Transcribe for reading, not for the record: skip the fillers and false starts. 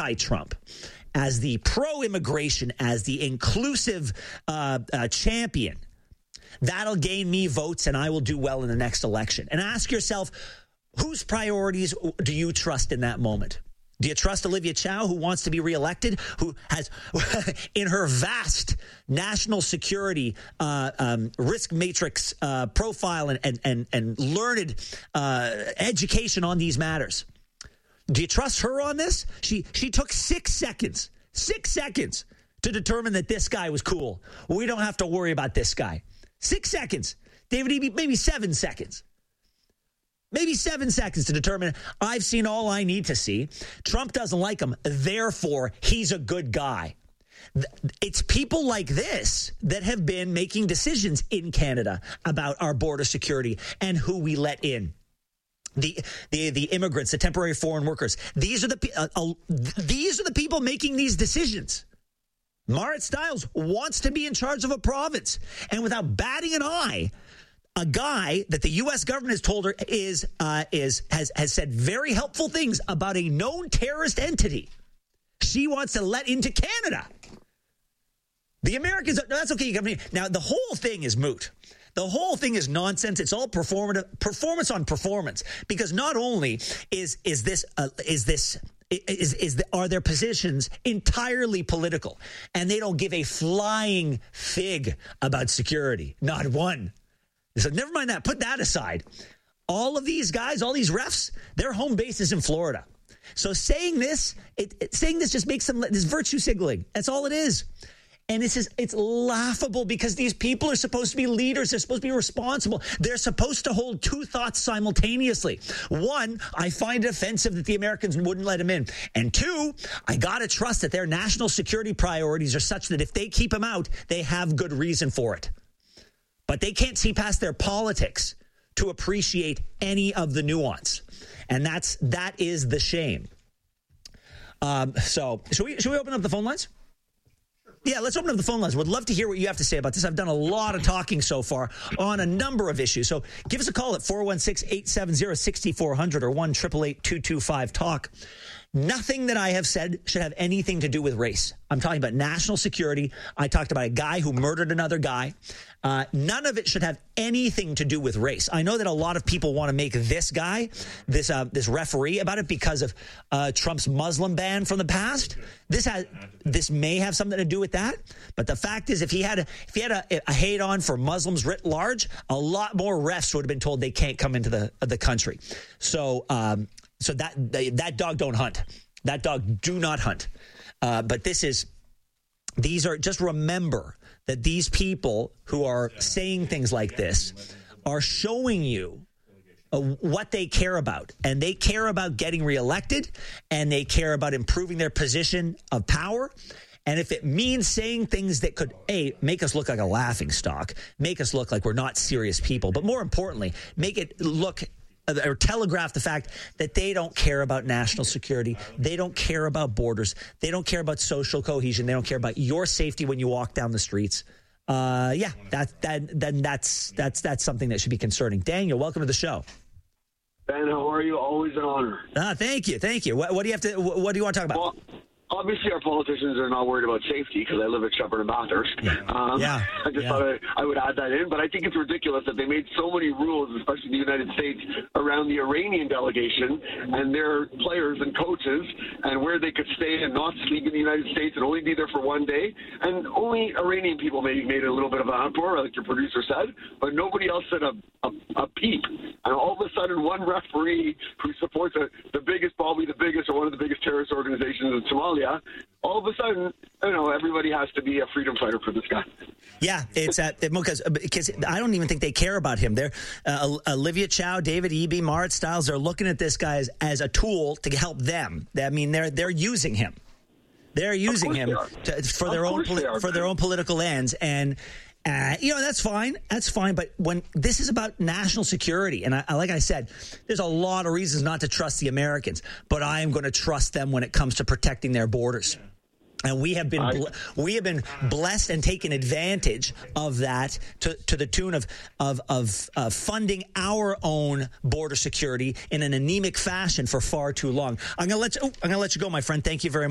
anti-Trump, as the pro-immigration, as the inclusive champion, that'll gain me votes and I will do well in the next election. And ask yourself, whose priorities do you trust in that moment? Do you trust Olivia Chow, who wants to be reelected, who has, in her vast national security risk matrix profile and learned education on these matters? Do you trust her on this? She took 6 seconds to determine that this guy was cool. We don't have to worry about this guy. 6 seconds. David Eby, maybe 7 seconds. Maybe 7 seconds to determine, I've seen all I need to see. Trump doesn't like him, therefore he's a good guy. It's people like this that have been making decisions in Canada about our border security and who we let in. The immigrants, the temporary foreign workers. These are the people making these decisions. Marit Stiles wants to be in charge of a province, and without batting an eye, a guy that the U.S. government has told her has said very helpful things about a known terrorist entity she wants to let into Canada. The Americans, that's okay. You come in. Now, the whole thing is moot. The whole thing is nonsense. It's all performance on performance. Because not only are their positions entirely political, and they don't give a flying fig about security. Not one. So never mind that. Put that aside. All of these guys, all these refs, their home base is in Florida. So saying this just makes them this virtue signaling. That's all it is. And it's laughable because these people are supposed to be leaders. They're supposed to be responsible. They're supposed to hold two thoughts simultaneously. One, I find it offensive that the Americans wouldn't let him in. And two, I got to trust that their national security priorities are such that if they keep him out, they have good reason for it. But they can't see past their politics to appreciate any of the nuance. And that is the shame. So should we open up the phone lines? Yeah, let's open up the phone lines. Would love to hear what you have to say about this. I've done a lot of talking so far on a number of issues. So give us a call at 416-870-6400 or 1-888-225-TALK. Nothing that I have said should have anything to do with race. I'm talking about national security. I talked about a guy who murdered another guy. None of it should have anything to do with race. I know that a lot of people want to make this guy, this referee, about it because of Trump's Muslim ban from the past. This may have something to do with that. But the fact is, if he had a hate on for Muslims writ large, a lot more refs would have been told they can't come into the country. So that dog don't hunt. That dog do not hunt. But these are, just remember that these people who are saying things like this are showing you what they care about. And they care about getting reelected, and they care about improving their position of power. And if it means saying things that could, A, make us look like a laughingstock, make us look like we're not serious people, but more importantly, make it look or telegraph the fact that they don't care about national security. They don't care about borders. They don't care about social cohesion. They don't care about your safety when you walk down the streets. That's something that should be concerning. Daniel, welcome to the show. Ben, how are you? Always an honor. Thank you. What do you want to talk about? Well, obviously, our politicians are not worried about safety because I live at Shepherd and Bathurst. I just thought I would add that in. But I think it's ridiculous that they made so many rules, especially the United States, around the Iranian delegation and their players and coaches and where they could stay and not sleep in the United States and only be there for one day. And only Iranian people made a little bit of an uproar, like your producer said, but nobody else said a peep. And all of a sudden, one referee who supports the biggest, probably the biggest or one of the biggest terrorist organizations in Somalia, all of a sudden, everybody has to be a freedom fighter for this guy. Yeah, it's because I don't even think they care about him. They're Olivia Chow, David Eby, Marit Stiles. They're looking at this guy as a tool to help them. I mean, they're using him. They're using him for their own political ends, and that's fine. That's fine. But when this is about national security, and like I said, there's a lot of reasons not to trust the Americans, but I am going to trust them when it comes to protecting their borders. And we have been blessed and taken advantage of that to the tune of funding our own border security in an anemic fashion for far too long. I'm going to let you go, my friend. Thank you very much.